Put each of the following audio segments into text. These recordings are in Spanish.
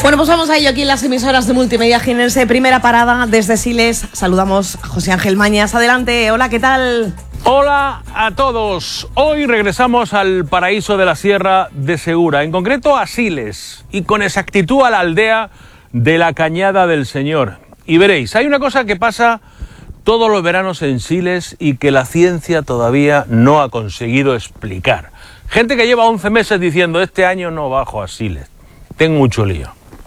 Bueno, pues vamos a ello aquí en las emisoras de Multimedia Jienense. Primera parada desde Siles. Saludamos a José Ángel Mañas. Adelante. Hola, ¿qué tal? Hola a todos. Hoy regresamos al paraíso de la Sierra de Segura, en concreto a Siles, y con exactitud a la aldea de la Cañada del Señor. Y veréis, hay una cosa que pasa todos los veranos en Siles y que la ciencia todavía no ha conseguido explicar. Gente que lleva 11 meses diciendo, este año no bajo a Siles, tengo mucho lío.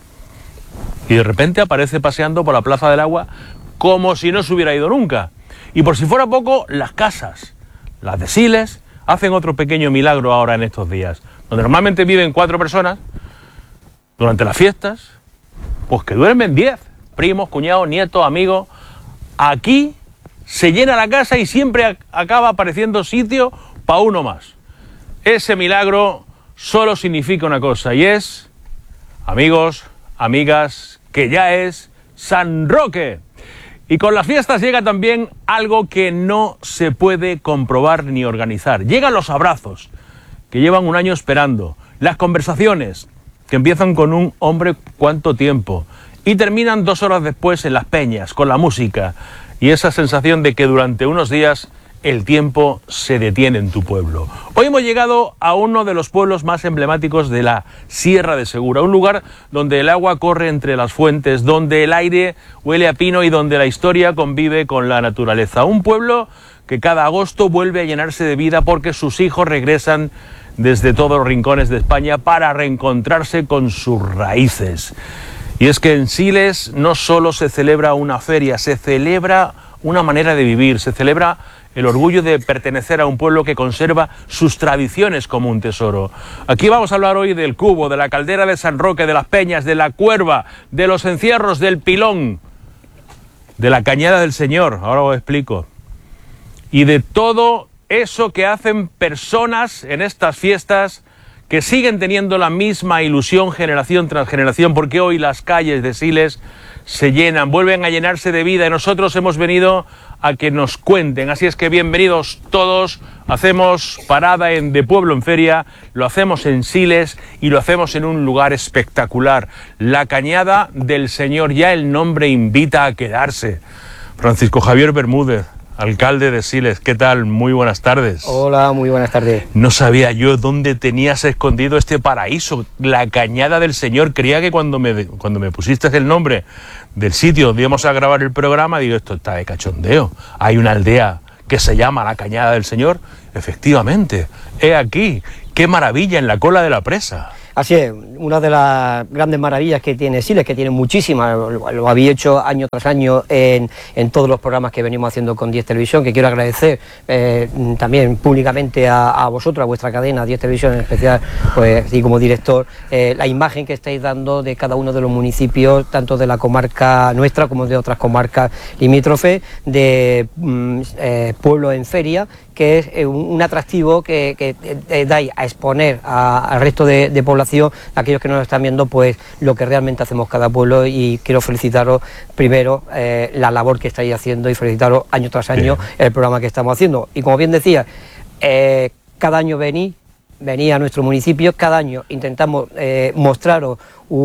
Y de repente aparece paseando por la Plaza del Agua como si no se hubiera ido nunca. Y por si fuera poco, las casas, las de Siles, hacen otro pequeño milagro ahora en estos días. Donde normalmente viven 4 personas, durante las fiestas, pues que duermen 10. Primos, cuñados, nietos, amigos. Aquí se llena la casa y siempre acaba apareciendo sitio para uno más. Ese milagro solo significa una cosa, y es, amigos, amigas, que ya es San Roque. Y con las fiestas llega también algo que no se puede comprobar ni organizar. Llegan los abrazos, que llevan un año esperando. Las conversaciones, que empiezan con un hombre, ¿cuánto tiempo? Y terminan 2 horas después en las peñas, con la música. Y esa sensación de que durante unos días el tiempo se detiene en tu pueblo. Hoy hemos llegado a uno de los pueblos más emblemáticos de la Sierra de Segura, un lugar donde el agua corre entre las fuentes, donde el aire huele a pino y donde la historia convive con la naturaleza. Un pueblo que cada agosto vuelve a llenarse de vida porque sus hijos regresan desde todos los rincones de España para reencontrarse con sus raíces. Y es que en Siles no solo se celebra una feria, se celebra una manera de vivir, se celebra el orgullo de pertenecer a un pueblo que conserva sus tradiciones como un tesoro. Aquí vamos a hablar hoy del Cubo, de la caldera de San Roque, de las peñas, de la cuerva, de los encierros, del pilón, de la Cañada del Señor, ahora os explico, y de todo eso que hacen personas en estas fiestas que siguen teniendo la misma ilusión generación tras generación, porque hoy las calles de Siles se llenan, vuelven a llenarse de vida, y nosotros hemos venido a que nos cuenten. Así es que bienvenidos todos. Hacemos parada de pueblo en feria, lo hacemos en Siles y lo hacemos en un lugar espectacular, la Cañada del Señor. Ya el nombre invita a quedarse. Francisco Javier Bermúdez, alcalde de Siles, ¿qué tal? Muy buenas tardes. Hola, muy buenas tardes. No sabía yo dónde tenías escondido este paraíso, la Cañada del Señor. Creía que cuando me pusiste el nombre del sitio donde íbamos a grabar el programa, digo, esto está de cachondeo. Hay una aldea que se llama la Cañada del Señor. Efectivamente, he aquí, qué maravilla, en la cola de la presa. Así es, una de las grandes maravillas que tiene Siles, que tiene muchísimas, lo había hecho año tras año en todos los programas que venimos haciendo con 10 Televisión, que quiero agradecer también públicamente a vosotros, a vuestra cadena, 10 Televisión en especial, pues y como director, la imagen que estáis dando de cada uno de los municipios, tanto de la comarca nuestra como de otras comarcas limítrofes, de pueblos en feria, que es un atractivo que dais a exponer al resto de población, aquellos que nos están viendo, pues lo que realmente hacemos cada pueblo. Y quiero felicitaros primero la labor que estáis haciendo y felicitaros año tras año el programa que estamos haciendo. Y como bien decía, cada año venís a nuestro municipio, cada año intentamos mostraros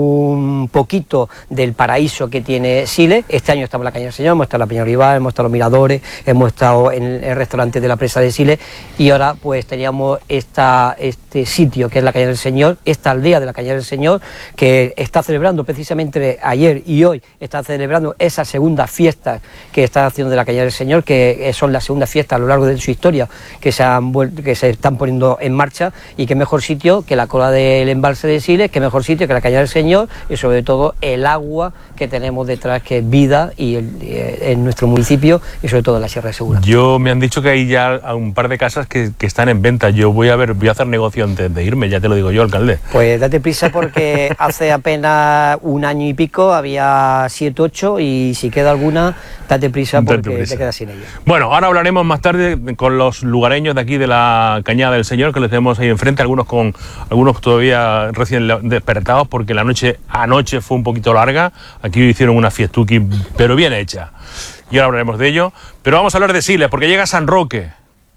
un poquito del paraíso que tiene Siles. Este año estamos en la Cañada del Señor, hemos estado en la Peña Olivar, hemos estado en los Miradores, hemos estado en el restaurante de la Presa de Siles, y ahora pues teníamos este sitio que es la Cañada del Señor, esta aldea de la Cañada del Señor, que está celebrando precisamente ayer y hoy, está celebrando esas segundas fiestas que está haciendo de la Cañada del Señor, que son las segundas fiestas a lo largo de su historia que se están poniendo en marcha. Y qué mejor sitio que la cola del embalse de Siles, qué mejor sitio que la Cañada del Señor, y sobre todo el agua que tenemos detrás, que es vida, y en nuestro municipio y sobre todo en la Sierra de Segura. Me han dicho que hay ya un par de casas que están en venta. Yo voy a hacer negocio antes de irme, ya te lo digo yo, alcalde. Pues date prisa, porque hace apenas un año y pico había 7, 8, y si queda alguna, date prisa porque te quedas sin ella. Bueno, ahora hablaremos más tarde con los lugareños de aquí de la Cañada del Señor, que les tenemos ahí enfrente, algunos todavía recién despertados, porque la anoche fue un poquito larga. Aquí hicieron una fiestuki, pero bien hecha. Y ahora hablaremos de ello. Pero vamos a hablar de Siles, porque llega San Roque,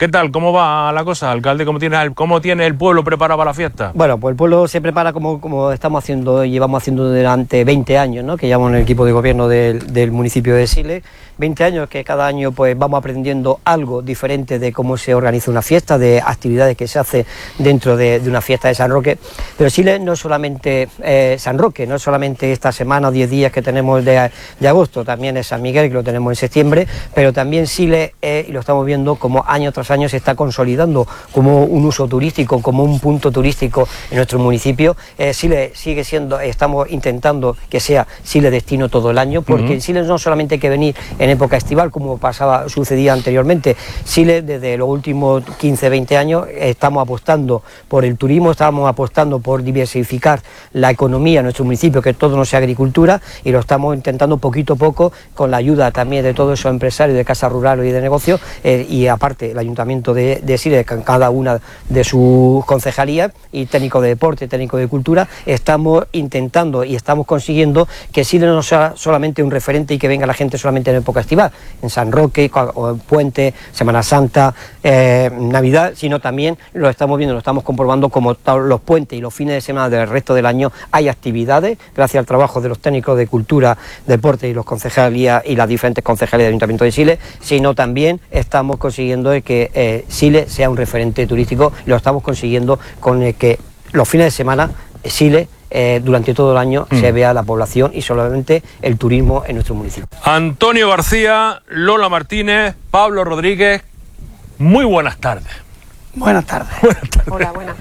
¿Qué tal? ¿Cómo va la cosa, alcalde? ¿Cómo tiene el pueblo preparado para la fiesta? Bueno, pues el pueblo se prepara como estamos haciendo, llevamos haciendo durante 20 años, ¿no? Que llevamos en el equipo de gobierno del municipio de Siles. 20 años que cada año pues vamos aprendiendo algo diferente de cómo se organiza una fiesta, de actividades que se hace dentro de una fiesta de San Roque. Pero Siles no es solamente San Roque, no es solamente esta semana o 10 días que tenemos de agosto, también es San Miguel, que lo tenemos en septiembre, pero también Siles, y lo estamos viendo como año tras año se está consolidando como un uso turístico, como un punto turístico en nuestro municipio. Siles sigue siendo, estamos intentando que sea Siles destino todo el año, porque en Siles no solamente hay que venir en época estival, como sucedía anteriormente. Siles, desde los últimos 15-20 años, estamos apostando por el turismo, estamos apostando por diversificar la economía en nuestro municipio, que todo no sea agricultura, y lo estamos intentando poquito a poco, con la ayuda también de todos esos empresarios de casas rurales y de negocios, y aparte el Ayuntamiento de Siles, con cada una de sus concejalías, y técnico de deporte, técnico de cultura, estamos intentando y estamos consiguiendo que Siles no sea solamente un referente y que venga la gente solamente en época estival, en San Roque, o Puente, Semana Santa, Navidad, sino también lo estamos viendo, lo estamos comprobando como los puentes y los fines de semana del resto del año hay actividades, gracias al trabajo de los técnicos de cultura, deporte y los concejalías y las diferentes concejalías del Ayuntamiento de Siles, sino también estamos consiguiendo que Siles sea un referente turístico, y lo estamos consiguiendo con el que los fines de semana Siles durante todo el año se vea la población y solamente el turismo en nuestro municipio. Antonio García, Lola Martínez, Pablo Rodríguez, muy buenas tardes. Buenas tardes. Buenas tardes. Hola, buenas.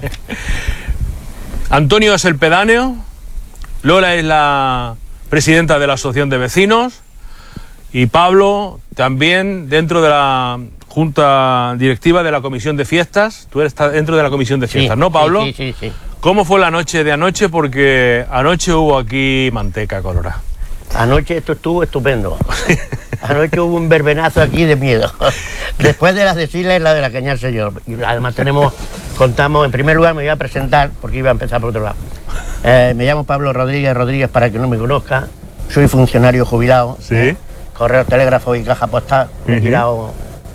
Antonio es el pedáneo, Lola es la presidenta de la Asociación de Vecinos y Pablo también dentro de la Junta Directiva de la Comisión de Fiestas. Tú eres dentro de la Comisión de Fiestas, ¿no, Pablo? Sí. ¿Cómo fue la noche de anoche? Porque anoche hubo aquí manteca colorada. Anoche esto estuvo estupendo. Anoche hubo un verbenazo aquí de miedo. Después de las de Siles, la de la Cañada del Señor. Y además contamos, en primer lugar me voy a presentar, porque iba a empezar por otro lado. Me llamo Pablo Rodríguez, para que no me conozca. Soy funcionario jubilado. Sí. Correo, telégrafo y caja postal. He tirado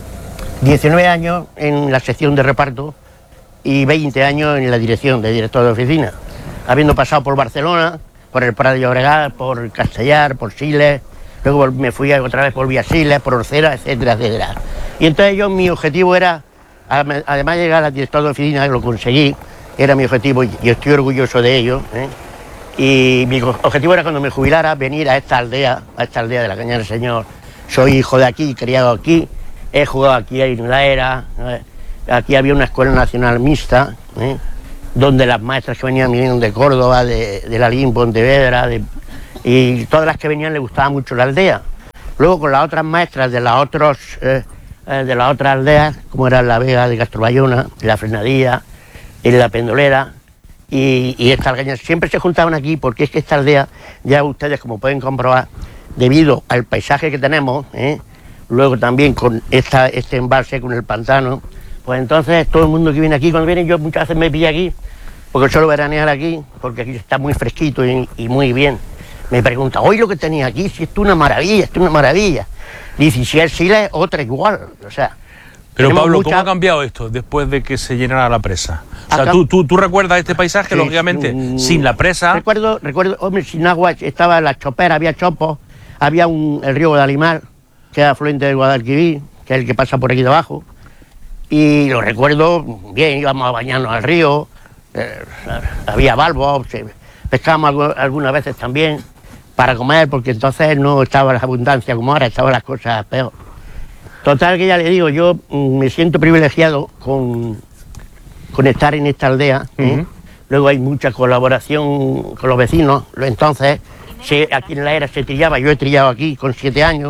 19 años en la sección de reparto y 20 años en la dirección de director de oficina, habiendo pasado por Barcelona, por el Prat de Llobregat, por Castellar, por Siles, luego me fui otra vez, volví a Siles, por Orcera, etcétera, etcétera. Y entonces mi objetivo era, además de llegar al director de oficina, lo conseguí, era mi objetivo y estoy orgulloso de ello, y mi objetivo era cuando me jubilara venir a esta aldea de la Cañada del Señor. Soy hijo de aquí, criado aquí, he jugado aquí en la era. Aquí había una escuela nacional mixta, donde las maestras que venían de Córdoba, de Lalín, Pontevedra, y todas las que venían les gustaba mucho la aldea. Luego con las otras maestras de las otras aldeas, como era la Vega de Castrobayona, la Frenadilla, en la Pendolera, y esta aldea, siempre se juntaban aquí, porque es que esta aldea, ya ustedes como pueden comprobar, debido al paisaje que tenemos, luego también con este embalse, con el pantano, pues entonces todo el mundo que viene aquí, cuando viene yo muchas veces me pilla aquí, porque suelo veranear aquí, porque aquí está muy fresquito y muy bien. Me pregunta, hoy lo que tenía aquí, si esto es una maravilla, Dice, si es Siles, otra igual, o sea... Pero Pablo, ¿cómo ha cambiado esto después de que se llenara la presa? O sea, ¿tú recuerdas este paisaje, sí, lógicamente, sin la presa? Recuerdo, hombre, sin agua, estaba la chopera, había chopos, había el río Guadalimar, que es afluente del Guadalquivir, que es el que pasa por aquí debajo, y lo recuerdo bien, íbamos a bañarnos al río, había balbos, pescábamos algunas veces también para comer, porque entonces no estaba la abundancia como ahora, estaban las cosas peor. Total, que ya le digo, yo me siento privilegiado con estar en esta aldea. Luego hay mucha colaboración con los vecinos. Entonces, aquí en la era se trillaba, yo he trillado aquí con 7 años.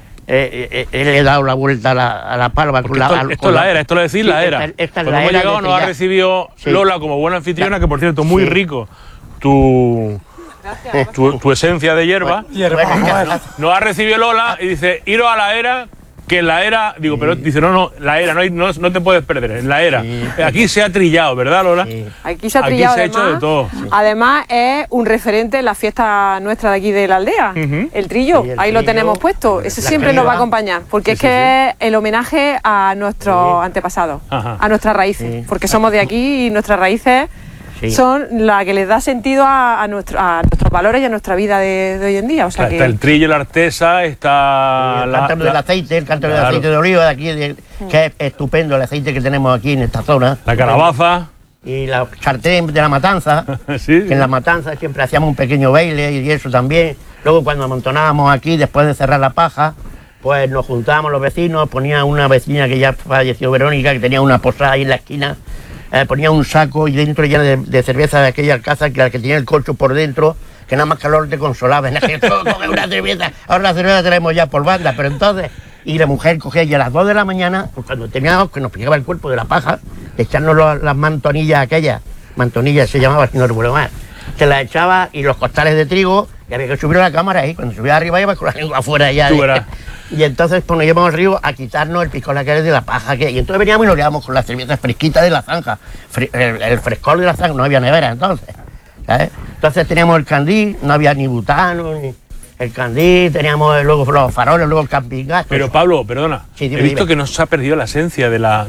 He dado la vuelta a la palma. Esto es la era, esto lo decís, sí, la era. Esta Cuando hemos llegado nos ha recibido Lola como buena anfitriona, que por cierto, muy rico tu esencia de hierba. Nos ha recibido Lola y dice, iros a la era, que en la era, digo, pero dice, no, la era, no te puedes perder, en la era. Sí. Aquí se ha trillado, ¿verdad, Lola? Sí. Aquí se ha trillado, Aquí se ha hecho de todo. Además es un referente en la fiesta nuestra de aquí de la aldea, el trillo, Sí, el ahí lo trillo, tenemos puesto, eso la siempre nos va a criba. acompañar, porque Sí, es que es el homenaje a nuestros antepasados, Ajá. a nuestras raíces, Sí. porque somos de aquí y nuestras raíces Sí. son las que les da sentido a nuestros valores y a nuestra vida de hoy en día. O sea Está el trillo, la artesa, está El cántaro del aceite, el cántaro del Claro. aceite de oliva de aquí, que es estupendo el aceite que tenemos aquí en esta zona. la calabaza. Y la sartén de la matanza, Sí. que en la matanza siempre hacíamos un pequeño baile y eso también. Luego cuando amontonábamos aquí, después de cerrar la paja, pues nos juntábamos los vecinos, ponía una vecina que ya falleció, Verónica, que tenía una posada ahí en la esquina, ponía un saco y dentro lleno de cerveza de aquella alcázar, que tenía el colcho por dentro, que nada más calor te consolaba. En aquel coge una cerveza, ahora la cerveza tenemos ya por banda, pero entonces, y la mujer cogía ya a las 2 de la mañana, pues cuando teníamos que nos pillaba el cuerpo de la paja, de echarnos las mantonillas aquellas, mantonillas se llamaba, si no recuerdo mal, se las echaba y los costales de trigo, y había que subir a la cámara ahí, cuando subía arriba iba con la lengua afuera ya. Tú verás. Y entonces pues nos íbamos al río a quitarnos el piscola que era de la paja que, y entonces veníamos y nos quedábamos con las cervezas fresquitas de la zanja, el frescor de la zanja, no había nevera entonces, ¿sabes? Entonces teníamos el candí, no había ni butano, ni el candí, teníamos luego los faroles, luego el camping gas. Pero Pablo, perdona, Sí, dime, he visto dime. que nos ha perdido la esencia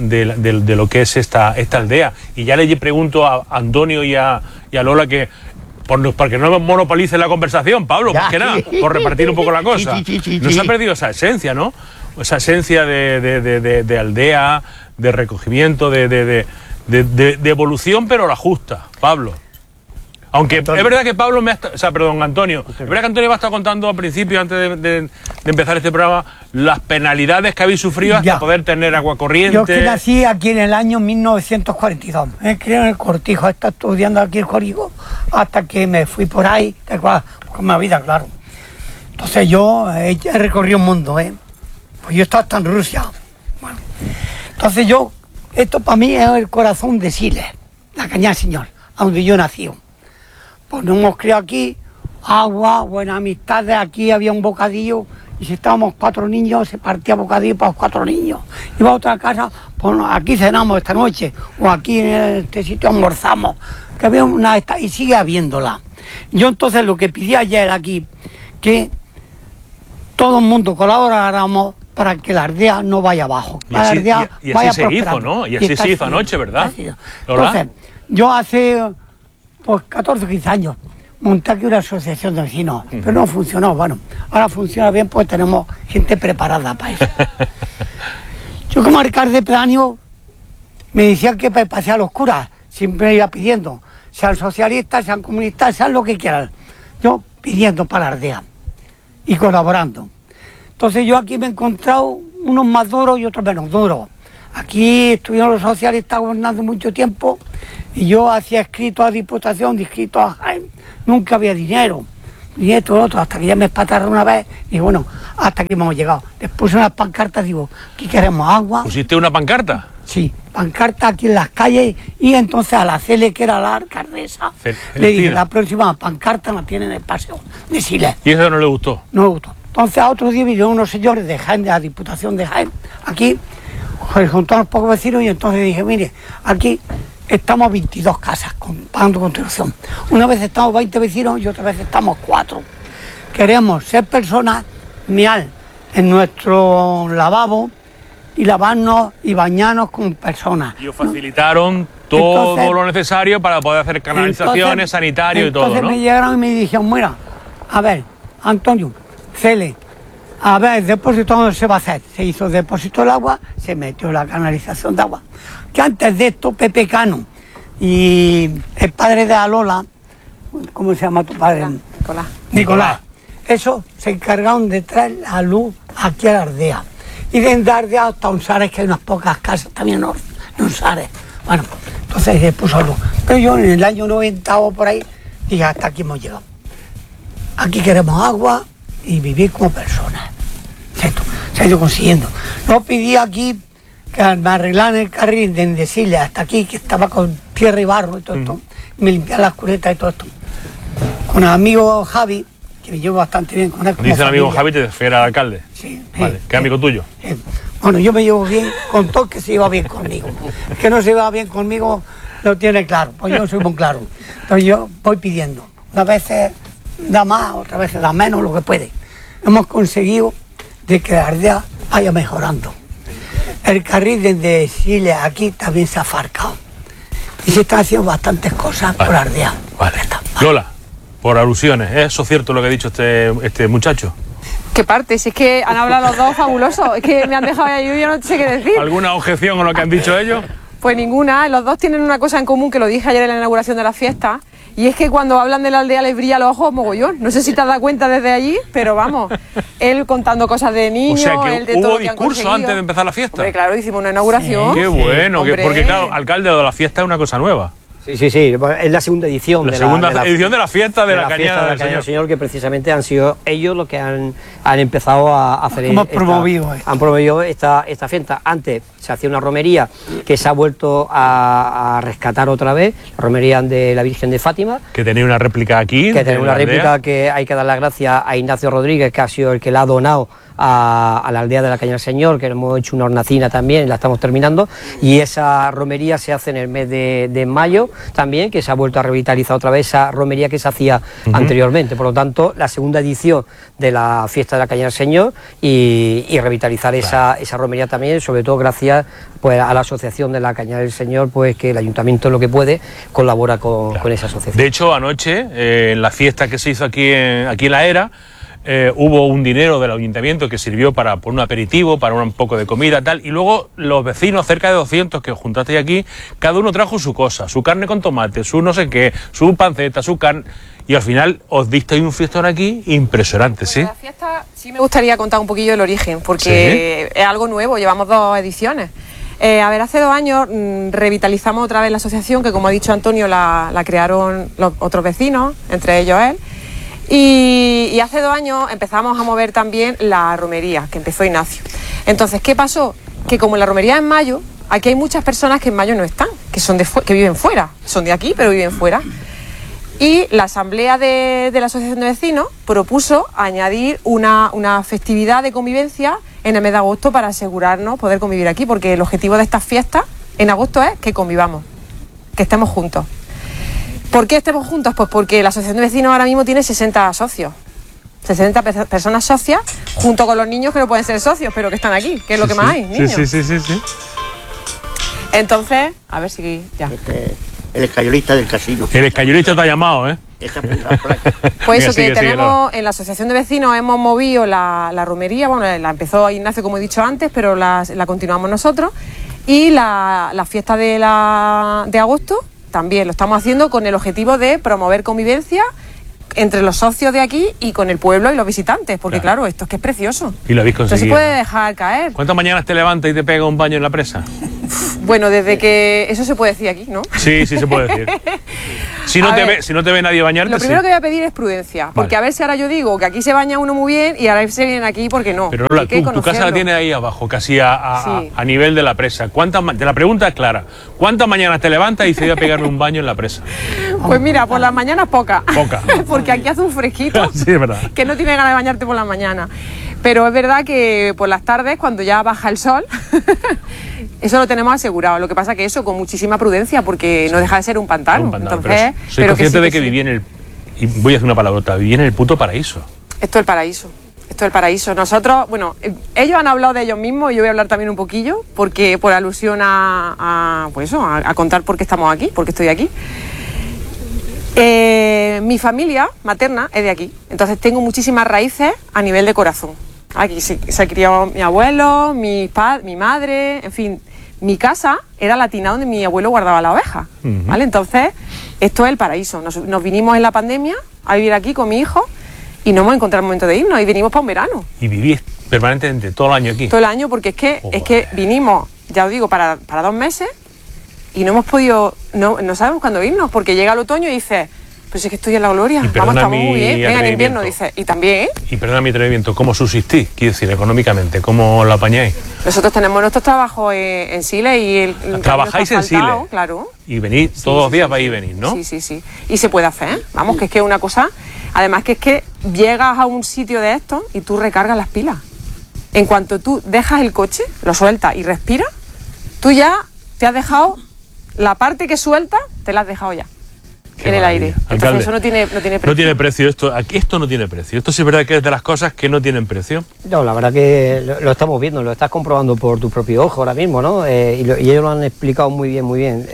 de lo que es esta aldea. Y ya le pregunto a Antonio y a Lola que, porque no monopolice la conversación, Pablo, Ya, más que nada, sí. por repartir un poco la cosa. Sí, Nos sí. ha perdido esa esencia, ¿no? Esa esencia de aldea, de recogimiento, de evolución, pero la justa, Pablo. Aunque Antonio. es verdad que Pablo Antonio, es verdad que Antonio me ha estado contando al principio, antes de empezar este programa, las penalidades que habéis sufrido hasta Ya. poder tener agua corriente. Yo que nací aquí en el año 1942. Me crié en el Cortijo, he estado estudiando aquí el Córigo hasta que me fui por ahí, con mi vida, claro. Entonces yo he recorrido un mundo, Pues yo he estado hasta en Rusia. Bueno, entonces esto para mí es el corazón de Siles, la Cañada Señor, donde yo nací. Pues nos hemos criado aquí, agua, buenas amistades, aquí había un bocadillo y si estábamos 4 niños se partía bocadillo para los 4 niños. Iba a otra casa, pues aquí cenamos esta noche o aquí en este sitio almorzamos, que había y sigue habiéndola. Yo entonces lo que pedí ayer aquí, que todo el mundo colaboráramos para que la aldea no vaya abajo. Y La así- aldea y así vaya se hizo, prosperando. ¿no? Y así está se hizo así, anoche, ¿verdad? así. ¿Lola? Entonces, yo hace pues 14 o 15 años monté aquí una asociación de vecinos, pero no funcionó. Bueno, ahora funciona bien porque tenemos gente preparada para eso. Yo como alcalde pedáneo me decían que pasear a los curas, siempre me iba pidiendo, sean socialistas, sean comunistas, sean lo que quieran. Yo pidiendo para la aldea y colaborando. Entonces yo aquí me he encontrado unos más duros y otros menos duros. Aquí estuvieron los socialistas gobernando mucho tiempo y yo hacía escritos a Diputación, escritos a Jaén, nunca había dinero, ni esto, lo otro, hasta que ya me espataron una vez y bueno, hasta aquí hemos llegado. Les puse unas pancartas, digo, aquí queremos agua. ¿Pusiste una pancarta? Sí, pancarta aquí en las calles y entonces a la Cele, que era la alcaldesa, le dije, Celestina. la próxima pancarta la tiene en el paseo de Siles. Y eso no le gustó. No me gustó. Entonces a otro día vinieron unos señores de Jaén, de la Diputación de Jaén, aquí, junto a unos pocos vecinos y entonces dije, mire, aquí estamos 22 casas pagando contribución. Una vez estamos 20 vecinos y otra vez estamos 4. Queremos ser personas, mear en nuestro lavabo y lavarnos y bañarnos como personas. Y os facilitaron todo Entonces- lo necesario para poder hacer canalizaciones, Entonces- sanitario y todo, entonces ¿no? me llegaron y me dijeron, mira, a ver, Antonio, Cele, a ver, el depósito no se va a hacer. Se hizo el depósito del agua, se metió la canalización de agua. Que antes de esto, Pepe Cano y el padre de Alola, ¿cómo se llama tu padre? Nicolás. Eso se encargaron de traer la luz aquí a la aldea. Y de Ardea hasta Unsares, que hay unas pocas casas también en Unsares. Bueno, entonces se puso luz. Pero yo en el año 90 o por ahí dije, hasta aquí hemos llegado. Aquí queremos agua y vivir como personas. Se ha ido consiguiendo. No pedí aquí que me arreglaran el carril de Siles hasta aquí, que estaba con tierra y barro y todo esto. Me limpiaran las cunetas y todo esto. Con el amigo Javi, que me llevo bastante bien con él. como Dice el amigo familia. Javi, te refiere al alcalde. Sí. Vale, ¿qué amigo tuyo? Bueno, yo me llevo bien con todo que se lleva bien conmigo. El que no se lleva bien conmigo lo tiene claro, pues yo soy muy claro. Entonces yo voy pidiendo. Unas veces da más, otras veces da menos, lo que puede. Hemos conseguido de que la aldea vaya mejorando. El carril desde Siles aquí también se ha farcado. Y se están haciendo bastantes cosas por la aldea. Vale. Lola, por alusiones, ¿es eso cierto lo que ha dicho este muchacho? ¿Qué parte? Si es que han hablado los dos fabulosos. Es que me han dejado ahí, yo no sé qué decir. ¿Alguna objeción con lo que han dicho ellos? Pues ninguna. Los dos tienen una cosa en común que lo dije ayer en la inauguración de la fiesta. Y es que cuando hablan de la aldea les brilla los ojos mogollón. No sé si te has dado cuenta desde allí, pero vamos. Él contando cosas de niños, O sea que él de todo hubo lo que han discurso conseguido. antes de empezar la fiesta. Hombre, claro, hicimos una inauguración. Qué bueno, Hombre. porque claro, alcalde, de la fiesta es una cosa nueva. Sí, es la segunda edición. La segunda edición de la fiesta de la fiesta Cañada del del Señor. Señor, que precisamente han sido ellos los que han empezado a hacer. Hemos promovido esto. Han promovido esta fiesta. Antes se hacía una romería que se ha vuelto a rescatar otra vez, la romería de la Virgen de Fátima. Que tenía una réplica aquí. Que tiene de una la aldea. réplica que hay que dar las gracias a Ignacio Rodríguez, que ha sido el que la ha donado a la aldea de la Cañada del Señor, que hemos hecho una hornacina también, la estamos terminando, y esa romería se hace en el mes de mayo también, que se ha vuelto a revitalizar otra vez esa romería que se hacía anteriormente. Por lo tanto, la segunda edición de la fiesta de la Cañada del Señor y revitalizar esa romería también, sobre todo gracias pues a la asociación de la Cañada del Señor, pues que el ayuntamiento lo que puede colabora con esa asociación. De hecho, anoche, en la fiesta que se hizo aquí en La Era, hubo un dinero del ayuntamiento que sirvió por un aperitivo, para un poco de comida, tal, y luego los vecinos, cerca de 200 que os juntasteis aquí, cada uno trajo su cosa, su carne con tomate, su no sé qué, su panceta, su carne, y al final os disteis un fiestón aquí impresionante, ¿sí? La fiesta sí me gustaría contar un poquillo el origen, porque es algo nuevo, llevamos 2 ediciones. Hace 2 años revitalizamos otra vez la asociación, que como ha dicho Antonio, la crearon los otros vecinos, entre ellos él. Y hace 2 años empezamos a mover también la romería, que empezó Ignacio. Entonces, ¿qué pasó? Que como la romería es en mayo, aquí hay muchas personas que en mayo no están, que viven fuera, son de aquí, pero viven fuera. Y la asamblea de la asociación de vecinos propuso añadir una festividad de convivencia en el mes de agosto para asegurarnos poder convivir aquí, porque el objetivo de estas fiestas en agosto es que convivamos, que estemos juntos. ¿Por qué estemos juntos? Pues porque la asociación de vecinos ahora mismo tiene 60 socios, 60 personas socias, junto con los niños que no pueden ser socios, pero que están aquí, que es lo que más hay, niños. Sí. Entonces, a ver si ya. El escayolista del casino. El escayolista te ha llamado, ¿eh? Pues eso, Sigue, que sigue, tenemos en la asociación de vecinos hemos movido la romería, bueno, la empezó Ignacio como he dicho antes, pero la continuamos nosotros, y la fiesta de agosto también lo estamos haciendo con el objetivo de promover convivencia entre los socios de aquí y con el pueblo y los visitantes, porque claro, esto es que es precioso. Y lo habéis conseguido. No se puede dejar caer. ¿Cuántas mañanas te levantas y te pega un baño en la presa? Bueno, desde que... Eso se puede decir aquí, ¿no? Sí, se puede decir. Si no te ve nadie bañarte, lo primero que voy a pedir es prudencia, porque a ver si ahora yo digo que aquí se baña uno muy bien y ahora se vienen aquí porque no. Pero Lola, tu casa la tienes ahí abajo, casi a nivel de la presa. La pregunta es clara. ¿Cuántas mañanas te levantas y se va a pegarme un baño en la presa? Pues mira, por las mañanas poca. Poca. Porque aquí hace un fresquito. Sí, es verdad. Que no tiene ganas de bañarte por la mañana. Pero es verdad que por las tardes, cuando ya baja el sol, eso lo tenemos asegurado. Lo que pasa que eso con muchísima prudencia, porque no deja de ser un pantano. Entonces, soy consciente de que viví en el... Y voy a hacer una palabrota, viví en el puto paraíso. Esto es el paraíso. Esto es el paraíso. Nosotros, bueno, ellos han hablado de ellos mismos y yo voy a hablar también un poquillo, porque por alusión a contar por qué estamos aquí, por qué estoy aquí. Mi familia materna es de aquí, entonces tengo muchísimas raíces a nivel de corazón. Aquí se ha criado mi abuelo, mi madre, en fin, mi casa era la tina donde mi abuelo guardaba la oveja, ¿vale? Entonces, esto es el paraíso. Nos vinimos en la pandemia a vivir aquí con mi hijo y no hemos encontrado el momento de irnos y venimos para un verano. ¿Y vivís permanentemente todo el año aquí? Todo el año, porque es que vinimos, ya os digo, para 2 meses y no hemos podido, no sabemos cuándo irnos, porque llega el otoño y dices... Pues es que estoy en la gloria, vamos, estamos muy bien. Venga, en invierno, dice, y también. Y perdona mi atrevimiento, ¿cómo subsistís? Quiero decir, económicamente, ¿cómo lo apañáis? Nosotros tenemos nuestros trabajos en Siles y el ¿trabajáis en Siles? Claro. Y venís todos los días, vais y venís, ¿no? Sí. Y se puede hacer, vamos, que es que es una cosa, además que es que llegas a un sitio de estos y tú recargas las pilas. En cuanto tú dejas el coche, lo sueltas y respiras, tú ya te has dejado, la parte que suelta, te la has dejado ya. Qué en el maravilla. aire. Alcalde, Entonces eso no tiene precio. No tiene precio esto. Aquí esto no tiene precio. Esto sí es verdad que es de las cosas que no tienen precio. No, la verdad que lo estamos viendo, lo estás comprobando por tu propio ojo ahora mismo, ¿no? Y ellos lo han explicado muy bien, muy bien.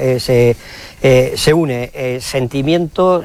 Se une sentimientos,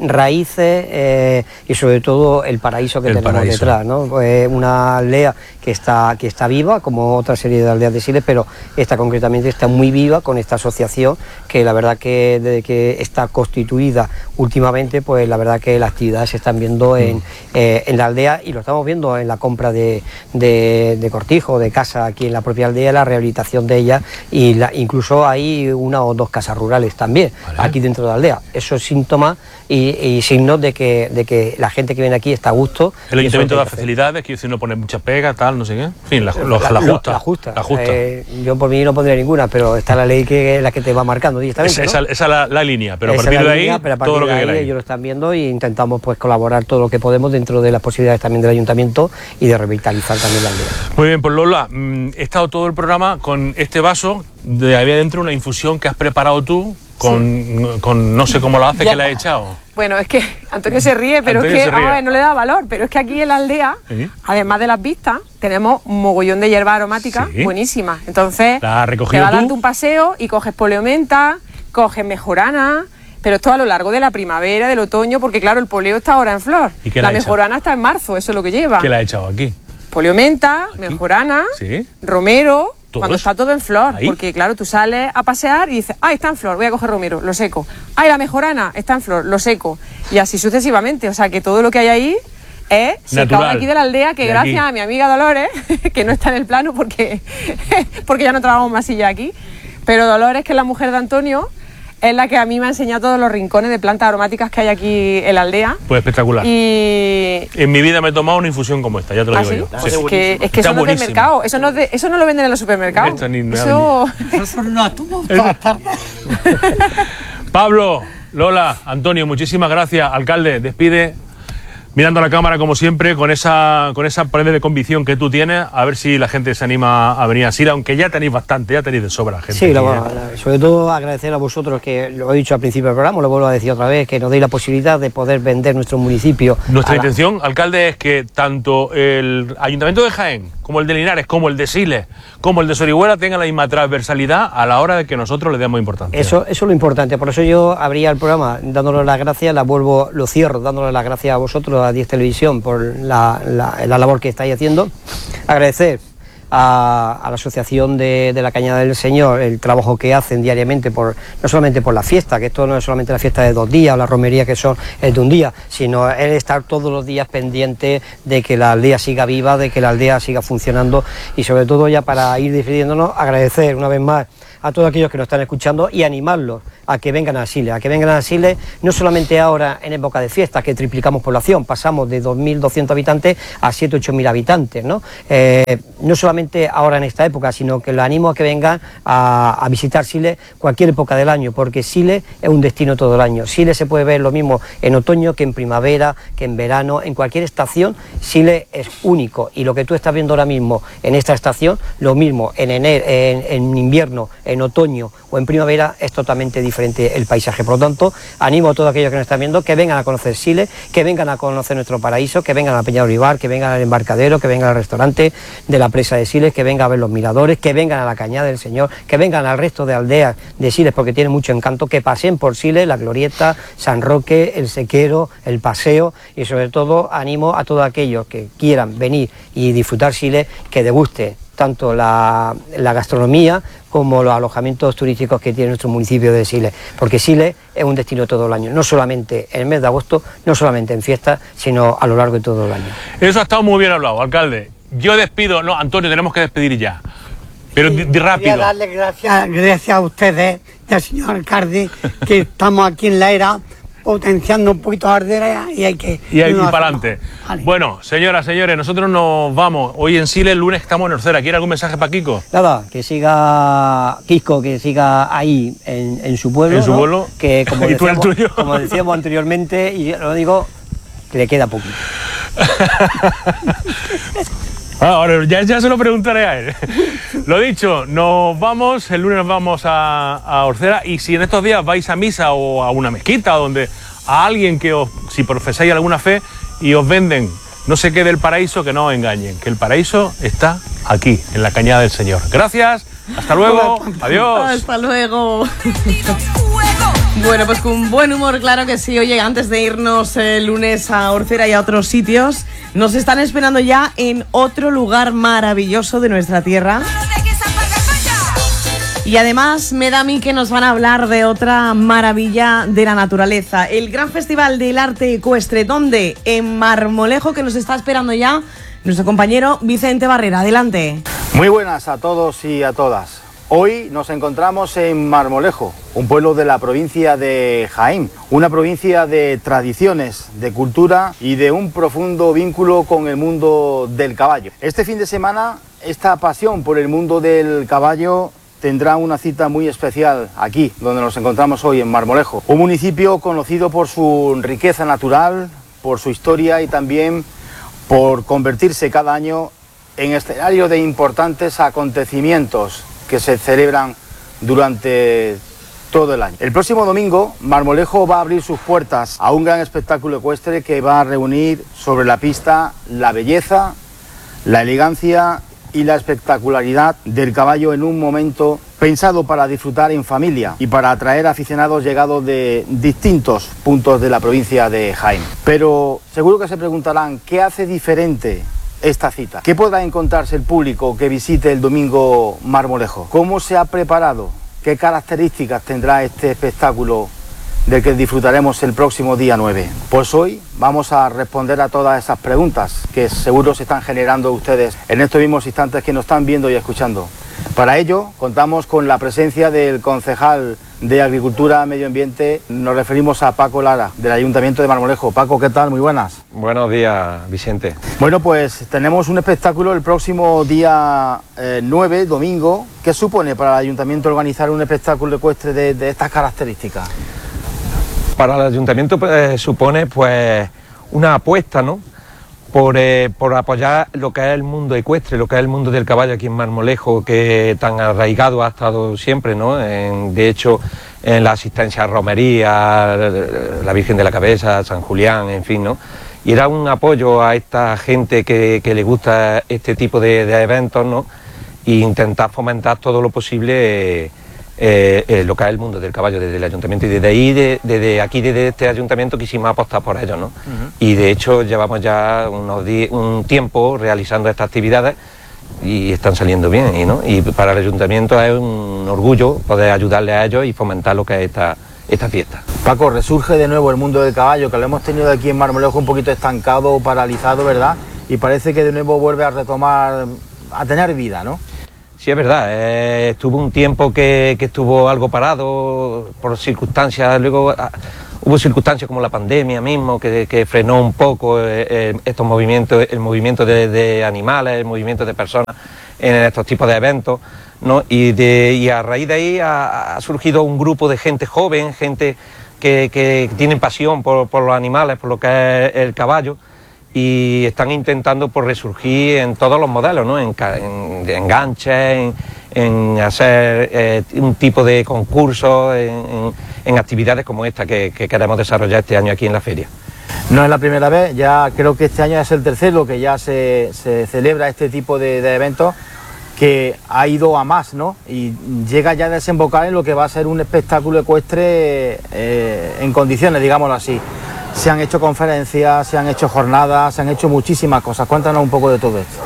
raíces y sobre todo el paraíso que tenemos detrás, ¿no? Una aldea que está viva, como otra serie de aldeas de Siles, pero esta concretamente está muy viva con esta asociación que la verdad que desde que está constituida últimamente, pues la verdad que las actividades se están viendo en la aldea y lo estamos viendo en la compra de cortijo, de casa aquí en la propia aldea, la rehabilitación de ella y incluso hay una o dos casas rurales también, vale, aquí dentro de la aldea. Eso es síntoma y signos de que la gente que viene aquí está a gusto. El ayuntamiento da facilidades, quiero decir, no pone mucha pega, tal, no sé qué. En fin, la justa. Yo por mí no pondría ninguna, pero está la ley que la que te va marcando directamente, ¿no? Esa es la línea, pero a partir de ahí, todo lo que queráis. Ellos lo están viendo e intentamos pues colaborar todo lo que podemos dentro de las posibilidades también del ayuntamiento y de revitalizar también la aldea. Muy bien, pues Lola, he estado todo el programa con este vaso, de ahí adentro una infusión que has preparado tú, con no sé cómo lo hace, que le has echado. Bueno, es que Antonio se ríe, pero Antonio es que se ríe. no le da valor. Pero es que aquí en la aldea, ¿sí?, además de las vistas, tenemos un mogollón de hierbas aromáticas, sí, buenísimas. Entonces, ¿la has recogido te vas tú? a darte un paseo y coges poliomenta, coges mejorana, pero esto a lo largo de la primavera, del otoño, porque claro, el poleo está ahora en flor. ¿Y qué la le has mejorana está en marzo, eso es lo que lleva. ¿Qué le has echado aquí? Poliomenta, mejorana, sí, romero, ¿todos? Cuando está todo en flor. ¿Ahí? Porque claro, tú sales a pasear y dices, ah, está en flor, voy a coger romero, lo seco. Ah, la mejorana está en flor, lo seco. Y así sucesivamente. O sea que todo lo que hay ahí es secado de aquí de la aldea, que gracias a mi amiga Dolores, que no está en el plano porque ya no trabajamos más silla aquí, pero Dolores, que es la mujer de Antonio, es la que a mí me ha enseñado todos los rincones de plantas aromáticas que hay aquí en la aldea. Pues espectacular. Y en mi vida me he tomado una infusión como esta, ya te lo digo ¿sí? yo. Pues Sí. es que eso no es del mercado, eso no lo venden en los supermercados. Eso no tomo todas tardes. Pablo, Lola, Antonio, muchísimas gracias. Alcalde, despide mirando a la cámara como siempre, con esa pared de convicción que tú tienes, a ver si la gente se anima a venir a Sila, aunque ya tenéis bastante, ya tenéis de sobra gente. Sí, sobre todo agradecer a vosotros, que lo he dicho al principio del programa, lo vuelvo a decir otra vez, que nos deis la posibilidad de poder vender nuestro municipio. Nuestra intención, alcalde, es que tanto el Ayuntamiento de Jaén, como el de Linares, como el de Siles, como el de Sorihuela tengan la misma transversalidad a la hora de que nosotros le demos importancia. Eso es lo importante, por eso yo abría el programa dándoles las gracias, lo cierro dándoles las gracias a vosotros, a 10 Televisión, por la labor que estáis haciendo. Agradecer a la Asociación de la Cañada del Señor el trabajo que hacen diariamente, no solamente por la fiesta, que esto no es solamente la fiesta de 2 días o la romería que es de un día, sino el estar todos los días pendiente de que la aldea siga viva, de que la aldea siga funcionando y sobre todo, ya para ir despidiéndonos, agradecer una vez más a todos aquellos que nos están escuchando y animarlos a que vengan a Siles, no solamente ahora en época de fiestas, que triplicamos población, pasamos de 2.200 habitantes a 7.000 o 8.000 habitantes, ¿no? No solamente ahora en esta época, sino que los animo a que vengan a visitar Siles cualquier época del año, porque Siles es un destino todo el año. Siles se puede ver lo mismo en otoño que en primavera, que en verano, en cualquier estación. Siles es único y lo que tú estás viendo ahora mismo en esta estación, lo mismo en enero, en invierno, en otoño o en primavera, es totalmente diferente el paisaje. Por lo tanto, animo a todos aquellos que nos están viendo que vengan a conocer Siles, que vengan a conocer nuestro paraíso, que vengan a Peña Olivar, que vengan al embarcadero, que vengan al restaurante de la presa de Siles, que vengan a ver los miradores, que vengan a la Cañada del Señor, que vengan al resto de aldeas de Siles, porque tiene mucho encanto, que pasen por Siles, la Glorieta, San Roque, el Sequero, el Paseo, y sobre todo animo a todos aquellos que quieran venir y disfrutar Siles, que degusten tanto la gastronomía como los alojamientos turísticos que tiene nuestro municipio de Siles, porque Siles es un destino todo el año, no solamente en el mes de agosto, no solamente en fiestas, sino a lo largo de todo el año. Eso ha estado muy bien hablado, alcalde. Yo despido, no, Antonio, tenemos que despedir ya, pero rápido. Quería darle gracias a ustedes y al señor alcalde, que estamos aquí en la era potenciando un poquito la ardera y hay que ir para adelante. Vale. Bueno, señoras, señores, nosotros nos vamos. Hoy en Siles, el lunes estamos en Orcera. ¿Quiere algún mensaje para Kiko? Nada, que siga Kiko, que siga ahí en su pueblo. En su pueblo. Que como decíamos anteriormente, y lo digo, que le queda poquito. Ahora ya se lo preguntaré a él. Lo dicho, nos vamos, el lunes nos vamos a Orcera, y si en estos días vais a misa o a una mezquita, donde a alguien que si profesáis alguna fe y os venden no sé qué del paraíso, que no os engañen, que el paraíso está aquí, en la Cañada del Señor. Gracias, hasta luego, adiós. Hasta luego. Bueno, pues con buen humor, claro que sí. Oye, antes de irnos el lunes a Orcera y a otros sitios, nos están esperando ya en otro lugar maravilloso de nuestra tierra. Y además me da a mí que nos van a hablar de otra maravilla de la naturaleza, el Gran Festival del Arte Ecuestre, donde en Marmolejo, que nos está esperando ya nuestro compañero Vicente Barrera. Adelante. Muy buenas a todos y a todas. Hoy nos encontramos en Marmolejo, un pueblo de la provincia de Jaén, una provincia de tradiciones, de cultura y de un profundo vínculo con el mundo del caballo. Este fin de semana, esta pasión por el mundo del caballo tendrá una cita muy especial aquí, donde nos encontramos hoy, en Marmolejo, un municipio conocido por su riqueza natural, por su historia y también por convertirse cada año en escenario de importantes acontecimientos que se celebran durante todo el año. El próximo domingo, Marmolejo va a abrir sus puertas a un gran espectáculo ecuestre que va a reunir sobre la pista la belleza, la elegancia y la espectacularidad del caballo en un momento pensado para disfrutar en familia y para atraer aficionados llegados de distintos puntos de la provincia de Jaén. Pero seguro que se preguntarán, ¿qué hace diferente esta cita? ¿Qué podrá encontrarse el público que visite el domingo Marmolejo? ¿Cómo se ha preparado? ¿Qué características tendrá este espectáculo del que disfrutaremos el próximo día 9? Pues hoy vamos a responder a todas esas preguntas que seguro se están generando ustedes en estos mismos instantes que nos están viendo y escuchando. Para ello contamos con la presencia del concejal de Agricultura y Medio Ambiente. Nos referimos a Paco Lara, del Ayuntamiento de Marmolejo. Paco, ¿qué tal? Muy buenas. Buenos días, Vicente. Bueno, pues tenemos un espectáculo el próximo día 9, domingo. ¿Qué supone para el Ayuntamiento organizar un espectáculo ecuestre de estas características? Para el Ayuntamiento supone pues una apuesta, ¿no?, por apoyar lo que es el mundo ecuestre, lo que es el mundo del caballo aquí en Marmolejo, que tan arraigado ha estado siempre, ¿no? De hecho, en la asistencia a romería, la Virgen de la Cabeza, San Julián, en fin, ¿no? Y era un apoyo a esta gente que le gusta este tipo de eventos, ¿no? E intentar fomentar todo lo posible lo que es el mundo del caballo desde el ayuntamiento, y desde ahí, desde aquí, desde este ayuntamiento, quisimos apostar por ello, ¿no? Y de hecho llevamos ya un tiempo realizando estas actividades y están saliendo bien, ¿no? Y para el ayuntamiento es un orgullo poder ayudarle a ellos y fomentar lo que es esta fiesta. Paco, resurge de nuevo el mundo del caballo, que lo hemos tenido aquí en Marmolejo un poquito estancado, paralizado, ¿verdad? Y parece que de nuevo vuelve a retomar, a tener vida, ¿no? Sí, es verdad, estuvo un tiempo que estuvo algo parado por circunstancias, luego hubo circunstancias como la pandemia mismo que frenó un poco estos movimientos, el movimiento de animales, el movimiento de personas en estos tipos de eventos, ¿no? Y a raíz de ahí ha surgido un grupo de gente joven, gente que tienen pasión por los animales, por lo que es el caballo, y están intentando por resurgir en todos los modelos, ¿no? En enganches, en hacer un tipo de concursos, en actividades como esta que queremos desarrollar este año aquí en la feria. No es la primera vez, ya creo que este año es el tercero que ya se celebra este tipo de eventos, que ha ido a más, ¿no? Y llega ya a desembocar en lo que va a ser un espectáculo ecuestre en condiciones, digámoslo así. Se han hecho conferencias, se han hecho jornadas, se han hecho muchísimas cosas. Cuéntanos un poco de todo esto.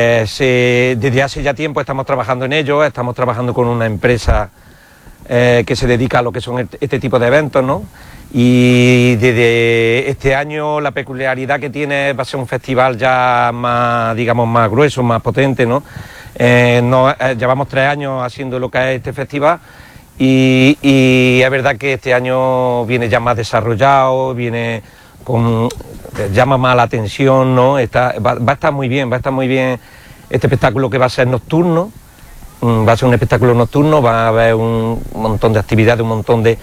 Desde hace ya tiempo estamos trabajando en ello, estamos trabajando con una empresa que se dedica a lo que son este tipo de eventos, ¿no? Y desde este año la peculiaridad que tiene va a ser un festival ya más, digamos, más grueso, más potente, ¿no? Llevamos 3 años haciendo lo que es este festival. Y es verdad que este año viene ya más desarrollado, llama más la atención, ¿no? Va a estar muy bien este espectáculo, que va a ser nocturno, Va a ser un espectáculo nocturno, va a haber un montón de actividades, un montón de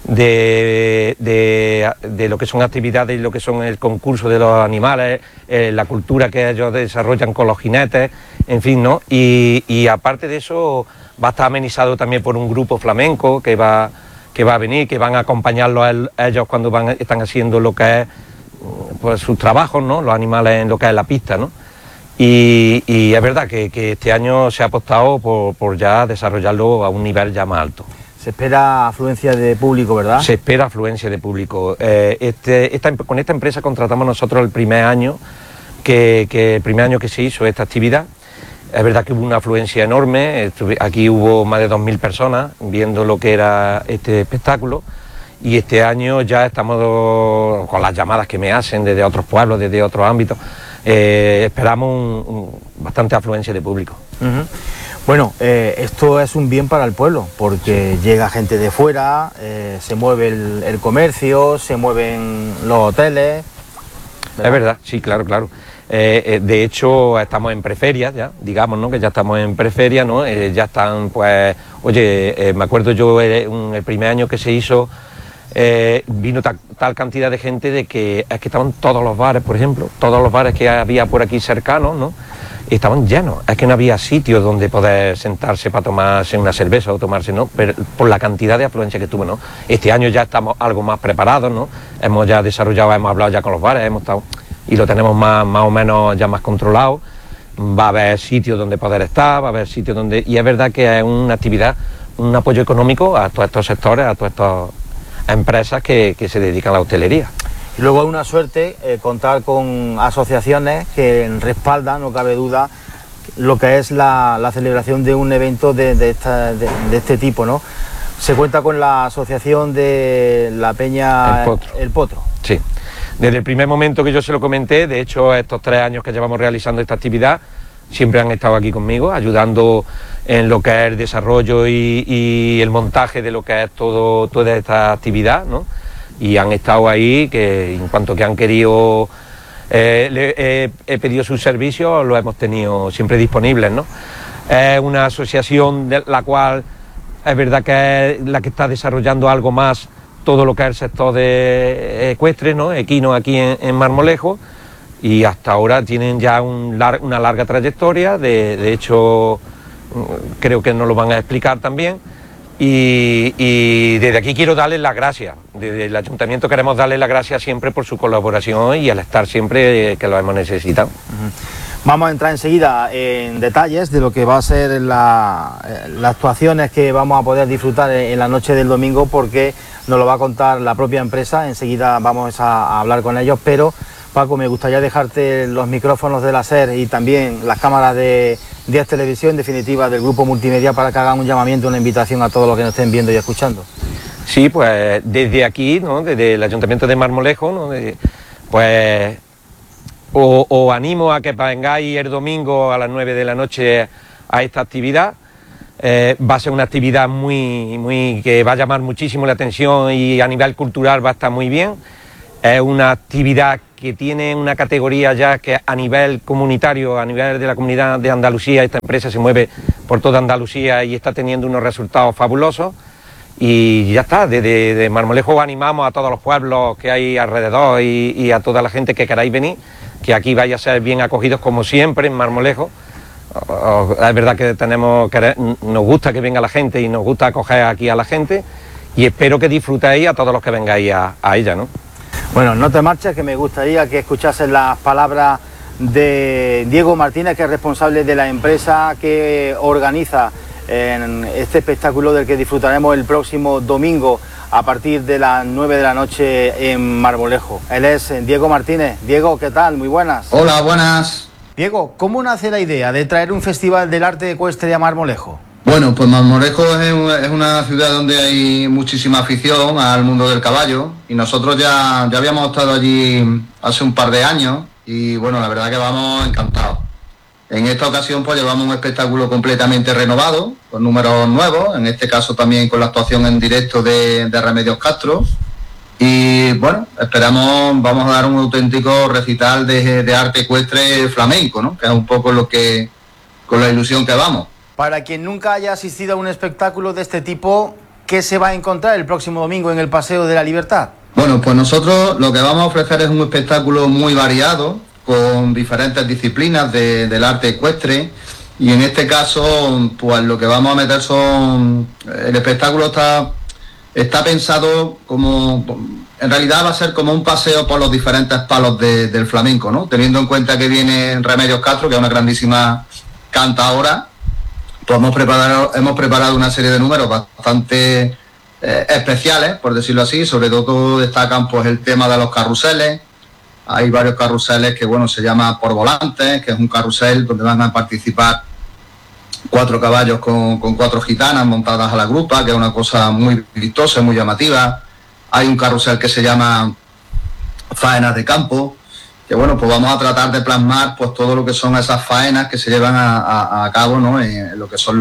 lo que son actividades y lo que son el concurso de los animales, la cultura que ellos desarrollan con los jinetes, en fin, ¿no? Y aparte de eso va a estar amenizado también por un grupo flamenco que va a venir, que van a acompañarlos a ellos cuando están haciendo lo que es pues sus trabajos, ¿no? Los animales en lo que es la pista, ¿no? Y es verdad que este año se ha apostado por ya desarrollarlo a un nivel ya más alto. Se espera afluencia de público, ¿verdad? Se espera afluencia de público. Con esta empresa contratamos nosotros el primer año que se hizo esta actividad. Es verdad que hubo una afluencia enorme, aquí hubo más de 2.000 personas viendo lo que era este espectáculo, y este año ya estamos con las llamadas que me hacen desde otros pueblos, desde otros ámbitos. Esperamos bastante afluencia de público. Bueno, esto es un bien para el pueblo, porque llega gente de fuera, se mueve el comercio, se mueven los hoteles, ¿verdad? Es verdad, sí, claro. De hecho, estamos en preferias ya, digamos, ¿no? Que ya estamos en preferia, ¿no? Ya están, pues, oye, me acuerdo yo el primer año que se hizo, vino tal cantidad de gente de que es que estaban todos los bares, por ejemplo, todos los bares que había por aquí cercanos, ¿no? Estaban llenos, es que no había sitios donde poder sentarse para tomarse una cerveza o tomarse, ¿no? Pero por la cantidad de afluencia que tuvo, ¿no? Este año ya estamos algo más preparados, ¿no? Hemos ya desarrollado, hemos hablado ya con los bares, hemos estado y lo tenemos más o menos ya más controlado. Va a haber sitios donde poder estar, va a haber sitios donde... Y es verdad que es una actividad, un apoyo económico a todos estos sectores, a todas estas empresas que se dedican a la hostelería. Y luego es una suerte contar con asociaciones que respaldan, no cabe duda, lo que es la celebración de un evento de este tipo, ¿no? Se cuenta con la asociación de la Peña El Potro. Sí, desde el primer momento que yo se lo comenté, de hecho estos 3 años que llevamos realizando esta actividad, siempre han estado aquí conmigo, ayudando en lo que es el desarrollo y el montaje de lo que es toda esta actividad, ¿no? Y han estado ahí, que en cuanto que han querido, he pedido sus servicios, los hemos tenido siempre disponibles, ¿no? Es una asociación de la cual es verdad que es la que está desarrollando algo más todo lo que es el sector de ecuestre, ¿no? Equino aquí en Marmolejo, y hasta ahora tienen ya una larga trayectoria, de hecho creo que nos lo van a explicar también. Y desde aquí quiero darles las gracias, desde el ayuntamiento queremos darles las gracias siempre por su colaboración y al estar siempre que lo hemos necesitado. Vamos a entrar enseguida en detalles de lo que va a ser las actuaciones que vamos a poder disfrutar en la noche del domingo, porque nos lo va a contar la propia empresa. Enseguida vamos a hablar con ellos, pero Paco, me gustaría dejarte los micrófonos de la SER y también las cámaras de Díaz Televisión, en definitiva del grupo multimedia, para que hagan un llamamiento, una invitación a todos los que nos estén viendo y escuchando. Sí, pues desde aquí, ¿no? Desde el Ayuntamiento de Marmolejo, ¿no? Pues os animo a que vengáis el domingo a las 9 de la noche a esta actividad. Va a ser una actividad que va a llamar muchísimo la atención y a nivel cultural va a estar muy bien. Es una actividad que tiene una categoría ya que a nivel comunitario, a nivel de la comunidad de Andalucía, esta empresa se mueve por toda Andalucía y está teniendo unos resultados fabulosos. Y ya está, desde Marmolejo animamos a todos los pueblos que hay alrededor y a toda la gente que queráis venir, que aquí vaya a ser bien acogidos como siempre en Marmolejo. Es verdad que nos gusta que venga la gente y nos gusta acoger aquí a la gente, y espero que disfrutéis a todos los que vengáis a ella, ¿no? Bueno, no te marches, que me gustaría que escuchases las palabras de Diego Martínez, que es responsable de la empresa que organiza en este espectáculo del que disfrutaremos el próximo domingo a partir de las 9 de la noche en Marmolejo. Él es Diego Martínez. Diego, ¿qué tal? Muy buenas. Hola, buenas. Diego, ¿cómo nace la idea de traer un festival del arte ecuestre a Marmolejo? Bueno, pues Marmolejo es una ciudad donde hay muchísima afición al mundo del caballo, y nosotros ya habíamos estado allí hace un par de años y bueno, la verdad que vamos encantados. En esta ocasión pues llevamos un espectáculo completamente renovado, con números nuevos, en este caso también con la actuación en directo de Remedios Castro, y bueno, vamos a dar un auténtico recital de arte ecuestre flamenco, ¿no? Que es un poco con la ilusión que vamos. Para quien nunca haya asistido a un espectáculo de este tipo, ¿qué se va a encontrar el próximo domingo en el Paseo de la Libertad? Bueno, pues nosotros lo que vamos a ofrecer es un espectáculo muy variado, con diferentes disciplinas del arte ecuestre, y en este caso, pues lo que vamos a meter son... El espectáculo está pensado como... En realidad va a ser como un paseo por los diferentes palos del flamenco, ¿no? Teniendo en cuenta que viene Remedios Castro, que es una grandísima cantadora, pues hemos preparado una serie de números bastante especiales, por decirlo así. Sobre todo destacan pues el tema de los carruseles. Hay varios carruseles que, bueno, se llama Por Volantes, que es un carrusel donde van a participar 4 caballos con 4 gitanas montadas a la grupa, que es una cosa muy vistosa, muy llamativa. Hay un carrusel que se llama Faenas de Campo, que, bueno, pues vamos a tratar de plasmar pues todo lo que son esas faenas que se llevan a cabo, ¿no?, en lo que son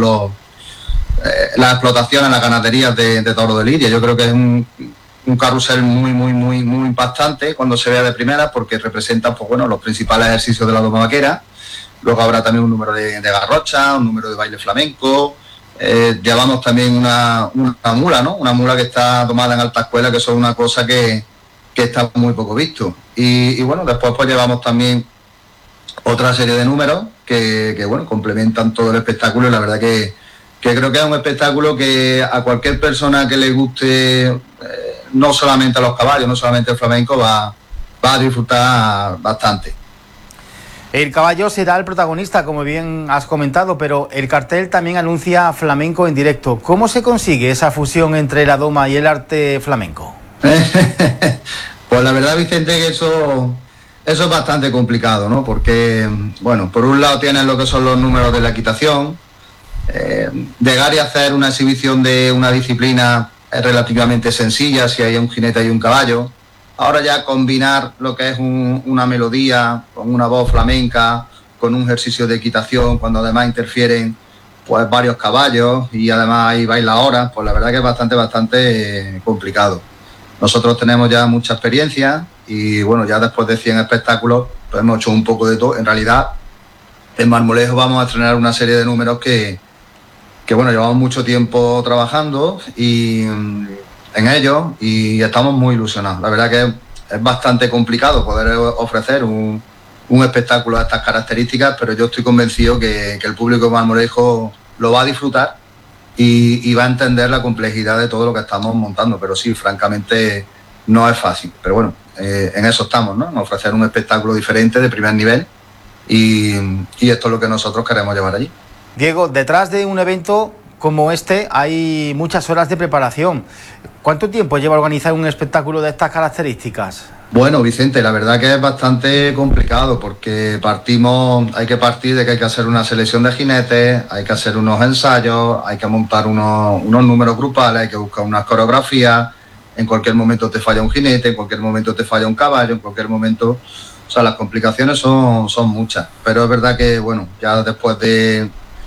las explotaciones, las ganaderías de toro de lidia. Yo creo que es un carrusel muy impactante cuando se vea de primera, porque representa pues, bueno, los principales ejercicios de la doma vaquera. Luego habrá también un número de garrocha, un número de baile flamenco. Llevamos también una mula, ¿no? Una mula que está domada en alta escuela, que eso es una cosa que está muy poco visto. Y bueno, después pues llevamos también otra serie de números que bueno, complementan todo el espectáculo, y la verdad que creo que es un espectáculo que a cualquier persona que le guste no solamente a los caballos, no solamente el flamenco, va a disfrutar bastante. El caballo será el protagonista, como bien has comentado, pero el cartel también anuncia flamenco en directo. ¿Cómo se consigue esa fusión entre la doma y el arte flamenco? Pues la verdad, Vicente, que eso es bastante complicado, ¿no? Porque, bueno, por un lado tienes lo que son los números de la equitación. Llegar y hacer una exhibición de una disciplina es relativamente sencilla si hay un jinete y un caballo. Ahora ya combinar lo que es una melodía con una voz flamenca, con un ejercicio de equitación, cuando además interfieren pues varios caballos y además hay bailadoras, pues la verdad que es bastante complicado. Nosotros tenemos ya mucha experiencia y bueno, ya después de 100 espectáculos pues hemos hecho un poco de todo. En realidad, en Marmolejo vamos a estrenar una serie de números que bueno, llevamos mucho tiempo trabajando en ellos y estamos muy ilusionados. La verdad que es bastante complicado poder ofrecer un espectáculo de estas características, pero yo estoy convencido que el público de Marmolejo lo va a disfrutar y va a entender la complejidad de todo lo que estamos montando. Pero sí, francamente no es fácil, pero bueno, en eso estamos, ¿no? En ofrecer un espectáculo diferente de primer nivel y esto es lo que nosotros queremos llevar allí. Diego, detrás de un evento como este hay muchas horas de preparación. ¿Cuánto tiempo lleva organizar un espectáculo de estas características? Bueno, Vicente, la verdad que es bastante complicado porque hay que partir de que hay que hacer una selección de jinetes, hay que hacer unos ensayos, hay que montar unos números grupales, hay que buscar unas coreografías. En cualquier momento te falla un jinete, en cualquier momento te falla un caballo, en cualquier momento... O sea, las complicaciones son muchas. Pero es verdad que, bueno, ya después de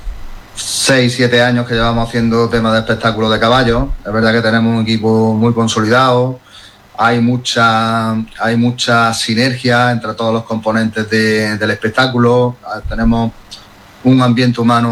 6-7 años que llevamos haciendo temas de espectáculos de caballos, es verdad que tenemos un equipo muy consolidado, hay mucha sinergia entre todos los componentes del espectáculo, tenemos un ambiente humano